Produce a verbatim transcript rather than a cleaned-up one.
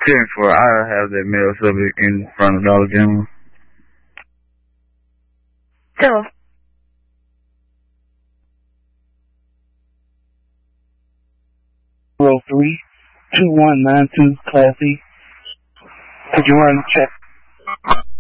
ten for I have that male subject in front of Dollar General. So. zero three two one nine two, Class E. Could you run check?